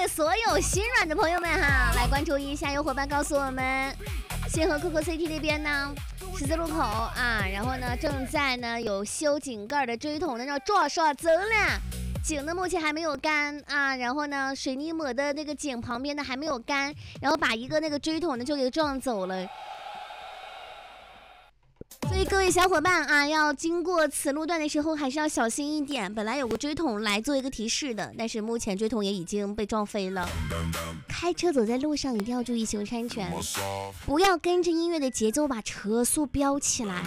所有心软的朋友们哈，来关注一下，有伙伴告诉我们，星河 CocoCity 那边呢，十字路口啊，然后呢正在呢有修井盖的锥桶的那撞上走了。井呢目前还没有干啊，然后呢水泥抹的那个井旁边呢还没有干，然后把一个那个锥桶呢就给撞走了。所以各位小伙伴啊，要经过此路段的时候还是要小心一点。本来有个锥桶来做一个提示的，但是目前锥桶也已经被撞飞了。开车走在路上一定要注意行车安全，不要跟着音乐的节奏把车速飙起来。